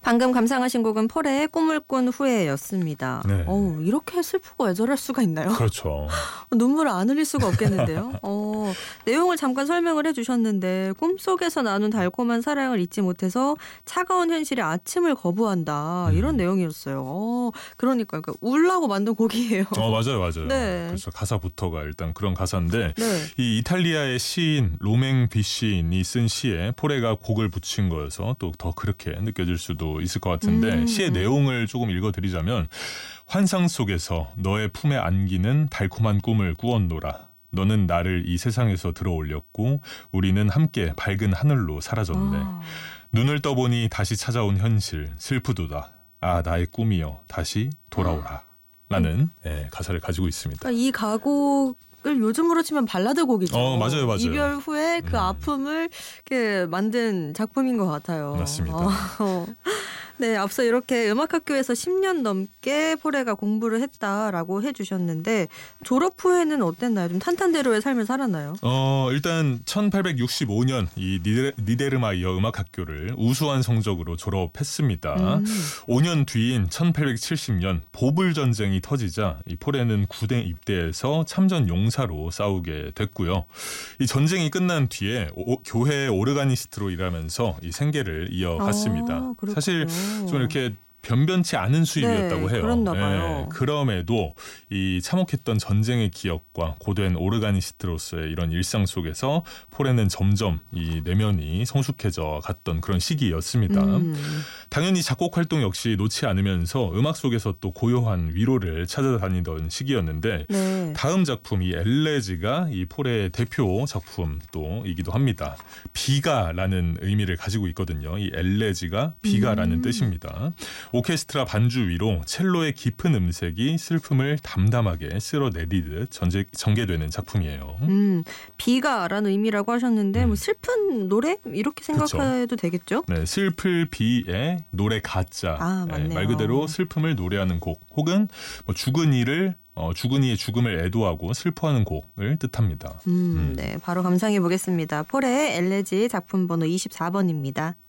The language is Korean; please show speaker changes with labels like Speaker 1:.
Speaker 1: 방금 감상하신 곡은 폴의 꿈을 꾼 후에였습니다.
Speaker 2: 네.
Speaker 1: 이렇게 슬프고 애절할 수가 있나요?
Speaker 2: 그렇죠.
Speaker 1: 눈물을 안 흘릴 수가 없겠는데요. 내용을 잠깐 설명을 해주셨는데 꿈속에서 나눈 달콤한 사랑을 잊지 못해서 차가운 현실의 아침을 거부한다. 이런 내용이었어요. 그러니까 울라고 만든 곡이에요.
Speaker 2: 맞아요.
Speaker 1: 네.
Speaker 2: 그래서 가사부터가 일단 그런 가사인데
Speaker 1: 네.
Speaker 2: 이 이탈리아의 시인 로맹 비시인이 쓴 시에 폴에가 곡을 붙인 거여서 또 더 그렇게 느껴질 수도 있을 것 같은데 시의 내용을 조금 읽어드리자면 환상 속에서 너의 품에 안기는 달콤한 꿈을 꾸었노라. 너는 나를 이 세상에서 들어올렸고 우리는 함께 밝은 하늘로 사라졌네. 눈을 떠보니 다시 찾아온 현실 슬프도다. 아 나의 꿈이여 다시 돌아오라. 라는 가사를 가지고 있습니다.
Speaker 1: 그러니까 이 가곡을 요즘으로 치면 발라드 곡이죠.
Speaker 2: 맞아요.
Speaker 1: 이별 후에 그 아픔을 이렇게 만든 작품인 것 같아요.
Speaker 2: 맞습니다.
Speaker 1: 네, 앞서 이렇게 음악학교에서 10년 넘게 폴에가 공부를 했다라고 해주셨는데 졸업 후에는 어땠나요? 좀 탄탄대로의 삶을 살았나요?
Speaker 2: 일단 1865년 이 니데르마이어 음악학교를 우수한 성적으로 졸업했습니다. 5년 뒤인 1870년 보불 전쟁이 터지자 이 폴에는 군에 입대해서 참전 용사로 싸우게 됐고요. 이 전쟁이 끝난 뒤에 교회 오르가니스트로 일하면서 이 생계를 이어갔습니다. 사실 좀 이렇게 변변치 않은 수입이었다고 해요.
Speaker 1: 그렇나 봐요.
Speaker 2: 그럼에도 이 참혹했던 전쟁의 기억과 고된 오르가니스트로서의 이런 일상 속에서 폴에는 점점 이 내면이 성숙해져 갔던 그런 시기였습니다. 당연히 작곡 활동 역시 놓지 않으면서 음악 속에서 또 고요한 위로를 찾아다니던 시기였는데 다음 작품 이 엘레지가 이 폴의 대표 작품 또이기도 합니다. 비가라는 의미를 가지고 있거든요. 이 엘레지가 비가라는 뜻입니다. 오케스트라 반주 위로 첼로의 깊은 음색이 슬픔을 담담하게 쓸어내리듯 전개되는 작품이에요.
Speaker 1: 비가라는 의미라고 하셨는데 뭐 슬픈 노래 이렇게 생각해도 되겠죠?
Speaker 2: 네, 슬플 비에 노래 가짜.
Speaker 1: 맞네요.
Speaker 2: 말 그대로 슬픔을 노래하는 곡 혹은 뭐 죽은 이의 죽음을 애도하고 슬퍼하는 곡을 뜻합니다.
Speaker 1: 네, 바로 감상해 보겠습니다. 폴의 엘레지 작품 번호 24번입니다.